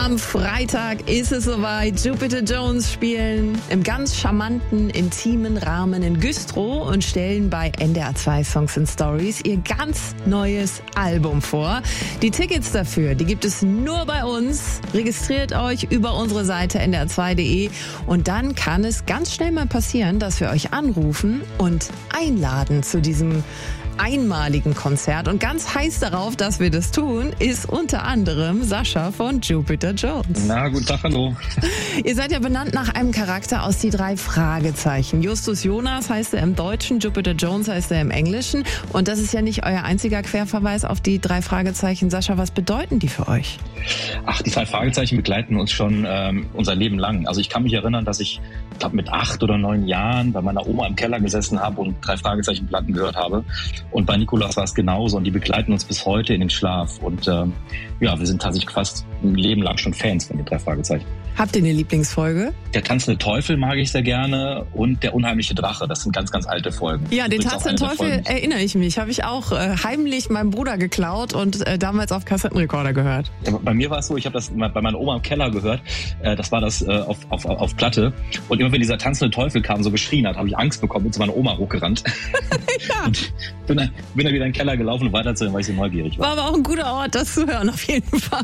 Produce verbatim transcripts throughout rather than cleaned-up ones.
Am Freitag ist es soweit. Jupiter Jones spielen im ganz charmanten, intimen Rahmen in Güstrow und stellen bei N D R zwei Songs and Stories ihr ganz neues Album vor. Die Tickets dafür, die gibt es nur bei uns. Registriert euch über unsere Seite n d r zwei punkt d e und dann kann es ganz schnell mal passieren, dass wir euch anrufen und einladen zu diesem einmaligen Konzert. Und ganz heiß darauf, dass wir das tun, ist unter anderem Sascha von Jupiter Jones. Na, guten Tag, hallo. Ihr seid ja benannt nach einem Charakter aus die drei Fragezeichen. Justus Jonas heißt er im Deutschen, Jupiter Jones heißt er im Englischen. Und das ist ja nicht euer einziger Querverweis auf die drei Fragezeichen. Sascha, was bedeuten die für euch? Ach, die drei Fragezeichen begleiten uns schon ähm, unser Leben lang. Also ich kann mich erinnern, dass ich, ich glaube mit acht oder neun Jahren bei meiner Oma im Keller gesessen habe und drei Fragezeichen-Platten gehört habe. Und bei Nikolaus war es genauso und die begleiten uns bis heute in den Schlaf. Und ähm, ja, wir sind tatsächlich fast ein Leben lang schon Fans von den drei Fragezeichen. Habt ihr eine Lieblingsfolge? Der tanzende Teufel mag ich sehr gerne und der unheimliche Drache. Das sind ganz, ganz alte Folgen. Ja, den tanzenden Teufel erinnere ich mich. Habe ich auch äh, heimlich meinem Bruder geklaut und äh, damals auf Kassettenrekorder gehört. Ja, bei mir war es so, ich habe das bei meiner Oma im Keller gehört. Äh, das war das äh, auf, auf, auf Platte. Und immer wenn dieser tanzende Teufel kam, so geschrien hat, habe ich Angst bekommen und zu meiner Oma hochgerannt. Ja. Und bin dann, bin dann wieder in den Keller gelaufen und weiterzuhören, weil ich so neugierig war. War aber auch ein guter Ort, das zu hören, auf jeden Fall.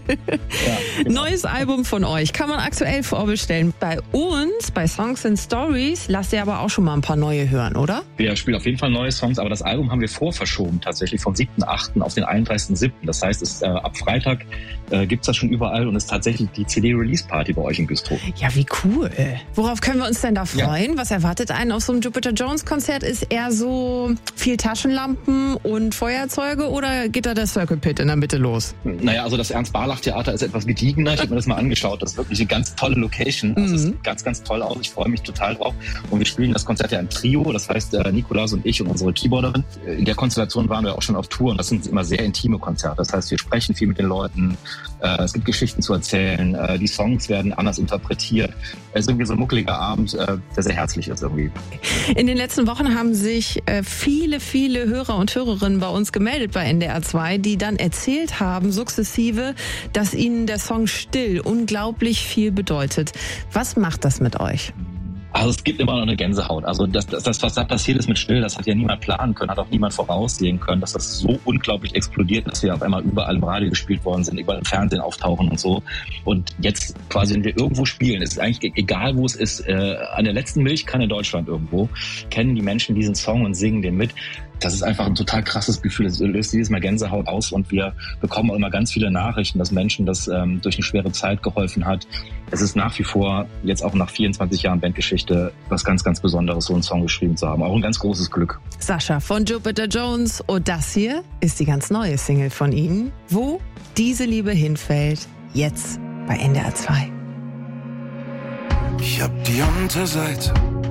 Ja, genau. Neues Album von euch kann man aktuell vorbestellen. Bei uns, bei Songs and Stories, lasst ihr aber auch schon mal ein paar neue hören, oder? Wir spielen auf jeden Fall neue Songs, aber das Album haben wir vorverschoben, tatsächlich vom siebten achten auf den einunddreißigsten siebten Das heißt, es, äh, ab Freitag äh, gibt's das schon überall und es ist tatsächlich die C D-Release-Party bei euch in Güstrow. Ja, wie cool. Worauf können wir uns denn da freuen? Ja. Was erwartet einen auf so einem Jupiter Jones-Konzert? Ist eher so viel Taschenlampen und Feuerzeuge oder geht da der Circle Pit in der Mitte los? Naja, also das Ernst-Barlach-Theater ist etwas gediegener. Ich habe mir das mal angeschaut. Das ist wirklich eine ganz tolle Location. Also es sieht ganz, ganz toll aus. Ich freue mich total drauf. Und wir spielen das Konzert ja im Trio. Das heißt, äh, Nikolaus und ich und unsere Keyboarderin. In der Konstellation waren wir auch schon auf Tour. Und das sind immer sehr intime Konzerte. Das heißt, wir sprechen viel mit den Leuten. Äh, es gibt Geschichten zu erzählen. Äh, die Songs werden anders interpretiert. Es ist irgendwie so ein muckeliger Abend, äh, der sehr herzlich ist irgendwie. In den letzten Wochen haben sich äh, viele, viele Hörer und Hörerinnen bei uns gemeldet bei N D R zwei, die dann erzählt haben, sukzessive, dass ihnen der Song Still unglaublich viel bedeutet. Was macht das mit euch? Also es gibt immer noch eine Gänsehaut. Also das, das, das was da passiert ist mit Still, das hat ja niemand planen können, hat auch niemand voraussehen können, dass das so unglaublich explodiert, dass wir auf einmal überall im Radio gespielt worden sind, überall im Fernsehen auftauchen und so. Und jetzt quasi, wenn wir irgendwo spielen, es ist eigentlich egal, wo es ist, äh, an der letzten Milchkanne in Deutschland irgendwo, kennen die Menschen diesen Song und singen den mit. Das ist einfach ein total krasses Gefühl. Es löst jedes Mal Gänsehaut aus und wir bekommen auch immer ganz viele Nachrichten, dass Menschen das ähm, durch eine schwere Zeit geholfen hat. Es ist nach wie vor, jetzt auch nach vierundzwanzig Jahren Bandgeschichte, was ganz, ganz Besonderes, so einen Song geschrieben zu haben. Auch ein ganz großes Glück. Sascha von Jupiter Jones und das hier ist die ganz neue Single von Ihnen. Wo diese Liebe hinfällt, jetzt bei N D R zwei. Ich hab die Unterseite